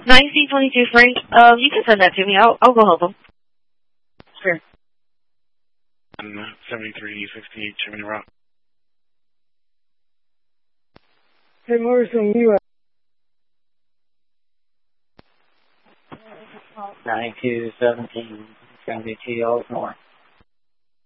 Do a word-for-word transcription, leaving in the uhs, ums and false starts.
nine C twenty-two, Frank. Um, you can send that to me. I'll, I'll go help him. Sure. Um, seventy-three sixty-eight Chimney Rock. Hey, Morrison, you ninety-two seventeen, seventy-two North.